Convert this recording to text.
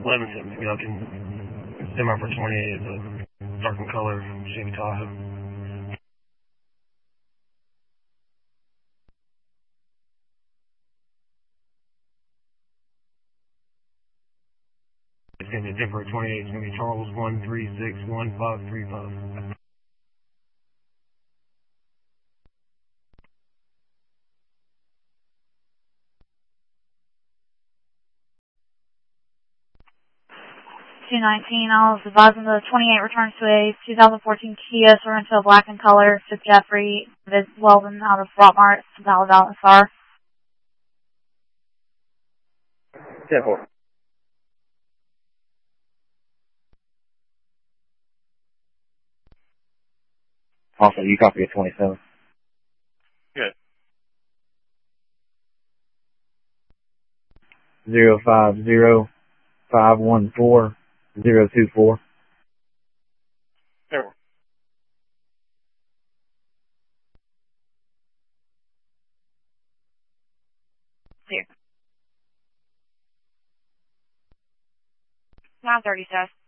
11, maybe I can semi for 28, but dark in color, Chevy Tahoe. It's going to be different 28. It's going to be Charles 1361535. I was advising the 28 returns to a 2014 Kia Sorento black in color to Jeffrey Weldon out of Rockmart, Valid Star. 10-4. Also, you copy a 27. Good. 050-514-024. There. Clear. 930, Seth.